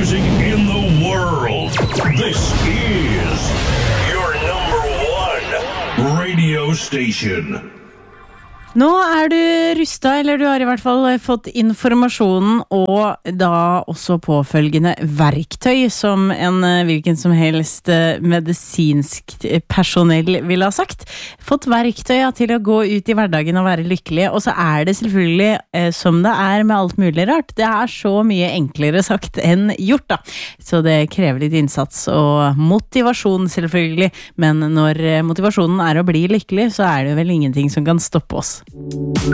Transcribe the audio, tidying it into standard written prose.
music in the world. This is your number one radio station. Nå du rustet, eller du har I hvert fall fått informasjonen og da også påfølgende verktøy som en hvilken som helst medisinsk personell vil ha sagt. Fått verktøy til å gå ut I hverdagen og være lykkelig, og så det selvfølgelig som det med alt mulig rart. Det så mye enklere sagt enn gjort da. Så det krever litt innsats og motivasjon selvfølgelig, men når motivasjonen å bli lykkelig, så det vel ingenting som kan stoppe oss.